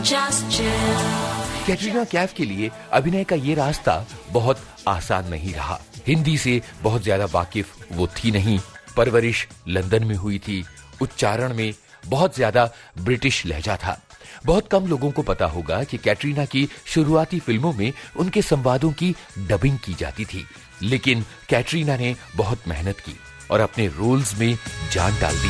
कैटरीना कैफ के लिए अभिनय का ये रास्ता बहुत आसान नहीं रहा। हिंदी से बहुत ज्यादा वाकिफ वो थी नहीं। परवरिश लंदन में हुई थी। उच्चारण में बहुत ज्यादा ब्रिटिश लहजा था। बहुत कम लोगों को पता होगा कि कैटरीना की शुरुआती फिल्मों में उनके संवादों की डबिंग की जाती थी। लेकिन कैटरीना ने बहुत मेहनत की और अपने रोल्स में जान डाल दी।